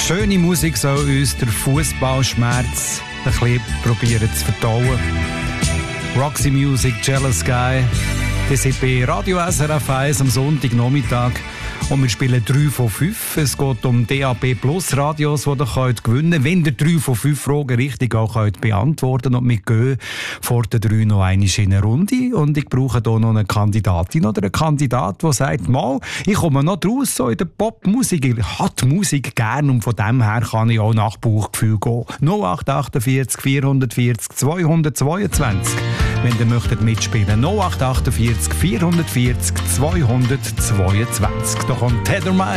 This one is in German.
Schöne Musik soll uns der Fußballschmerz ein bisschen probieren zu verdauen. Roxy Music, Jealous Guy. Das sind bei Radio SRF 1 am Sonntagnachmittag. Und wir spielen 3 von 5. Es geht um DAB Plus Radios, die ihr gewinnen könnt. Wenn ihr 3 von 5 Fragen richtig auch beantworten könnt. Und wir gehen vor den 3 noch einmal in eine Runde. Und ich brauche hier noch eine Kandidatin oder einen Kandidat, der sagt, mal, ich komme noch draus so in der Popmusik. Ich habe die Musik gern und von dem her kann ich auch nach Bauchgefühl gehen. 0848 440 222. Wenn ihr möchtet mitspielen. 0848 440 222. Da kommt Tether